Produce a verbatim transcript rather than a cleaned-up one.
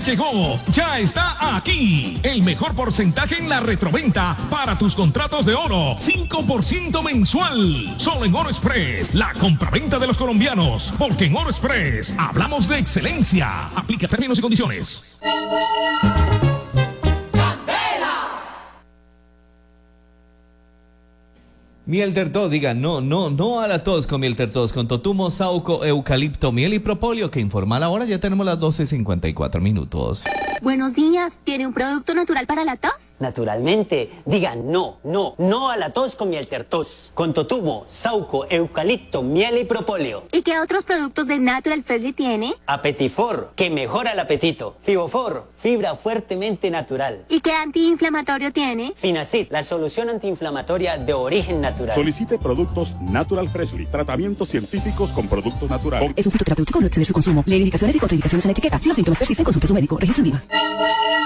llegó, ya está aquí. El mejor porcentaje en la retroventa para tus contratos de oro. cinco por ciento mensual. Solo en Oro Express, la compraventa de los colombianos. Porque en Oro Express hablamos de excelencia. Aplica términos y condiciones. Miel Tertos, diga no, no, no a la tos con Miel Tertos, con totumo, sauco, eucalipto, miel y propóleo, que informa la hora. Ya tenemos las doce cincuenta y cuatro minutos. Buenos días, ¿tiene un producto natural para la tos? Naturalmente, diga no, no, no a la tos con Miel Tertos, con totumo, sauco, eucalipto, miel y propóleo. ¿Y qué otros productos de Natural Freshly tiene? Apetifor, que mejora el apetito. Fibofor, fibra fuertemente natural. ¿Y qué antiinflamatorio tiene? Finacid, la solución antiinflamatoria de origen natural. Solicite productos Natural Freshly, tratamientos científicos con productos naturales. Es un fitoterapéutico, no exceder su consumo. Lee indicaciones y contraindicaciones en la etiqueta. Si los síntomas persisten, consulte a su médico. Registro en viva.